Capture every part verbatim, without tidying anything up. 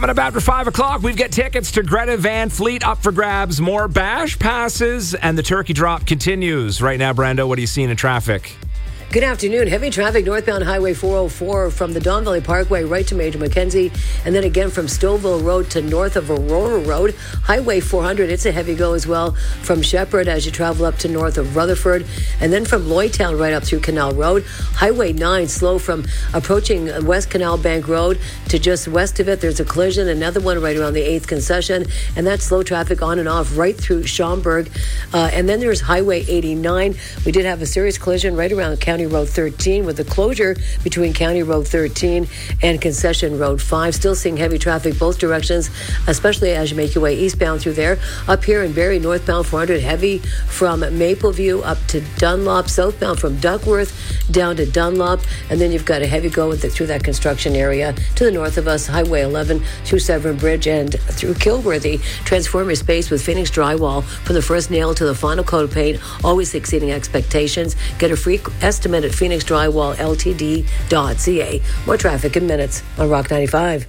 Coming up after five o'clock, we've got tickets to Greta Van Fleet up for grabs, more bash passes, and the turkey drop continues. Right now, Brando, what are you seeing in traffic? Good afternoon. Heavy traffic northbound Highway four oh four from the Don Valley Parkway right to Major Mackenzie, and then again from Stouffville Road to north of Aurora Road. Highway four hundred, it's a heavy go as well from Shepherd as you travel up to north of Rutherford, and then from Lloydtown right up through Canal Road. Highway nine slow from approaching West Canal Bank Road to just west of it. There's a collision, another one right around the eighth concession, and that's slow traffic on and off right through Schaumburg. Uh, and then there's Highway eighty-nine. We did have a serious collision right around County Road thirteen with the closure between County Road thirteen and Concession Road five. Still seeing heavy traffic both directions, especially as you make your way eastbound through there. Up here in Barrie, northbound four hundred, heavy from Mapleview up to Dunlop, southbound from Duckworth down to Dunlop, and then you've got a heavy go with the, through that construction area to the north of us, Highway eleven through Severn Bridge and through Kilworthy. Transform your space with Phoenix Drywall from the first nail to the final coat of paint, always exceeding expectations. Get a free estimate at phoenix drywall l t d dot c a. More traffic in minutes on Rock ninety-five.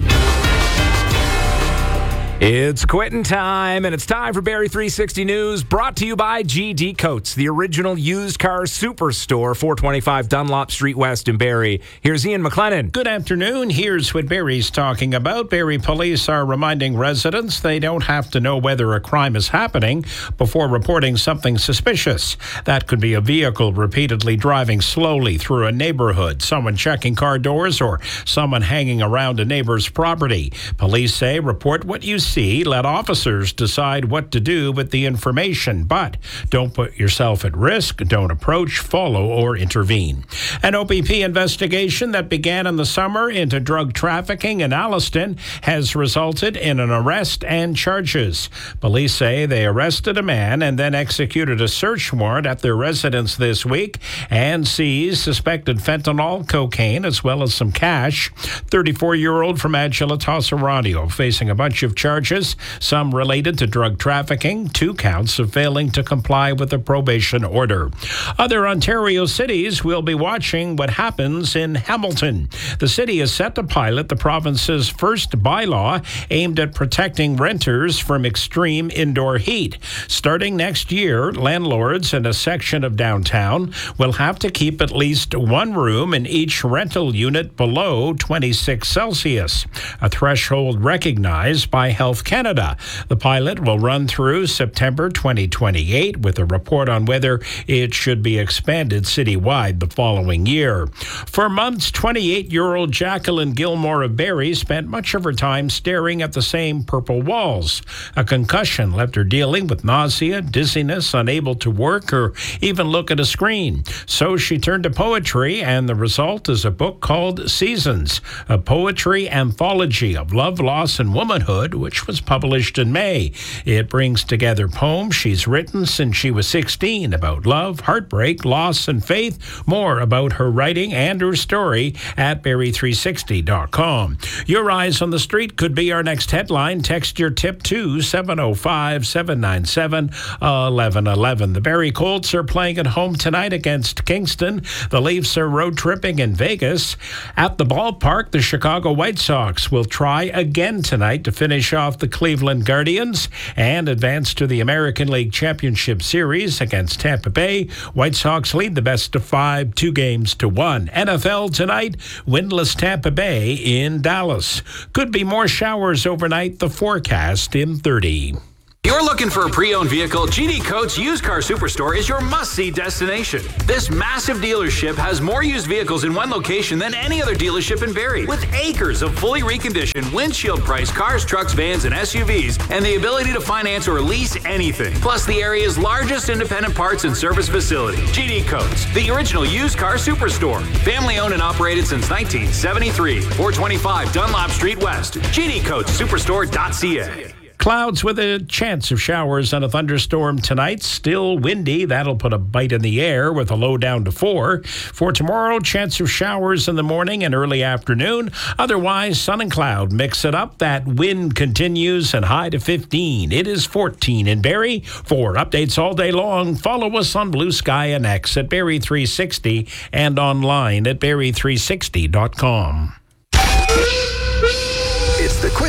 It's quitting time, and it's time for Barrie three sixty News, brought to you by G D Coates, the original used car superstore, four twenty-five Dunlop Street West in Barrie. Here's Ian McLennan. Good afternoon. Here's what Barrie's talking about. Barrie police are reminding residents they don't have to know whether a crime is happening before reporting something suspicious. That could be a vehicle repeatedly driving slowly through a neighborhood, someone checking car doors, or someone hanging around a neighbor's property. Police say report what you see. Let officers decide what to do with the information, but don't put yourself at risk. Don't approach, follow, or intervene. An O P P investigation that began in the summer into drug trafficking in Alliston has resulted in an arrest and charges. Police say they arrested a man and then executed a search warrant at their residence this week and seized suspected fentanyl, cocaine, as well as some cash. thirty-four-year-old from Agilitas Oronio facing a bunch of charges. Some related to drug trafficking, two counts of failing to comply with a probation order. Other Ontario cities will be watching what happens in Hamilton. The city is set to pilot the province's first bylaw aimed at protecting renters from extreme indoor heat. Starting next year, landlords in a section of downtown will have to keep at least one room in each rental unit below twenty-six Celsius, a threshold recognized by Health Canada. The pilot will run through September twenty twenty-eight with a report on whether it should be expanded citywide the following year. For months, twenty-eight-year-old Jacqueline Gilmore of Barrie spent much of her time staring at the same purple walls. A concussion left her dealing with nausea, dizziness, unable to work or even look at a screen. So she turned to poetry, and the result is a book called Seasons, a poetry anthology of love, loss, and womanhood, which was published in May. It brings together poems she's written since she was sixteen about love, heartbreak, loss, and faith. More about her writing and her story at barrie three sixty dot com. Your Eyes on the Street could be our next headline. Text your tip to seven oh five, seven nine seven, one one one one. The Barrie Colts are playing at home tonight against Kingston. The Leafs are road tripping in Vegas. At the ballpark, the Chicago White Sox will try again tonight to finish off the Cleveland Guardians and advance to the American League Championship Series against Tampa Bay. White Sox lead the best of five, two games to one. N F L tonight, windless Tampa Bay in Dallas. Could be more showers overnight, the forecast in thirty. You're looking for a pre-owned vehicle? G D Coates Used Car Superstore is your must-see destination. This massive dealership has more used vehicles in one location than any other dealership in Barrie, with acres of fully reconditioned, windshield-priced cars, trucks, vans, and S U Vs, and the ability to finance or lease anything. Plus, the area's largest independent parts and service facility. G D Coates, the original used car superstore. Family-owned and operated since nineteen seventy-three. four twenty-five Dunlop Street West. G D Coates Superstore dot c a. Clouds with a chance of showers and a thunderstorm tonight. Still windy. That'll put a bite in the air with a low down to four. For tomorrow, chance of showers in the morning and early afternoon. Otherwise, sun and cloud mix it up. That wind continues and high to fifteen. It is fourteen in Barrie. For updates all day long, follow us on Blue Sky and X at Barrie three sixty and online at barrie three sixty dot com. It's the quitting time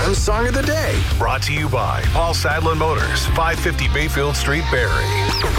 Times Song of the Day. Brought to you by Paul Sadlin Motors, five fifty Bayfield Street, Barrie.